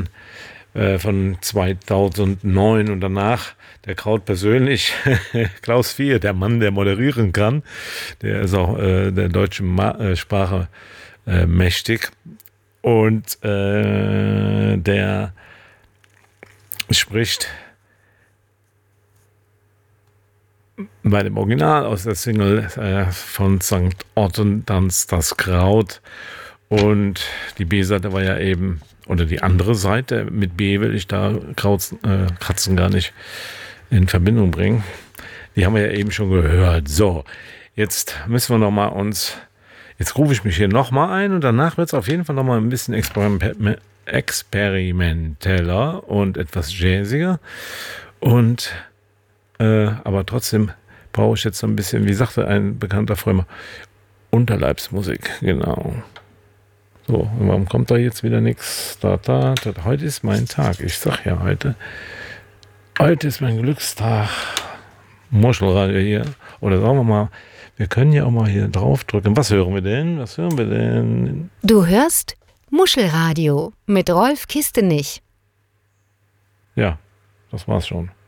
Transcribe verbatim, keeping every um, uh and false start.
von, äh, von zweitausendneun und danach der Kraut persönlich, Klaus Vier, der Mann, der moderieren kann, der ist auch äh, der deutschen Ma- äh, Sprache äh, mächtig und äh, der spricht bei dem Original aus der Single äh, von Sankt Otten tanzt das Kraut und die B-Seite war ja eben, oder die andere Seite, mit B will ich da Krauz, äh, Kratzen gar nicht in Verbindung bringen. Die haben wir ja eben schon gehört. So, jetzt müssen wir noch mal uns, jetzt rufe ich mich hier noch mal ein und danach wird es auf jeden Fall noch mal ein bisschen experim- experimenteller und etwas jazziger und äh, aber trotzdem brauche ich jetzt so ein bisschen, wie sagte ein bekannter Freund, Unterleibsmusik, genau. So, und warum kommt da jetzt wieder nichts? Da, da, da, heute ist mein Tag. Ich sag ja heute, heute ist mein Glückstag. Muschelradio hier. Oder sagen wir mal, wir können ja auch mal hier draufdrücken. Was hören wir denn? Was hören wir denn? Du hörst Muschelradio mit Rolf Kistenich. Ja, das war's schon.